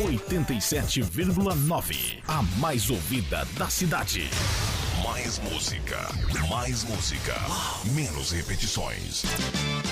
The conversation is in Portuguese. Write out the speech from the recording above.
87,9. A mais ouvida da cidade. Mais música. Mais música. Menos repetições.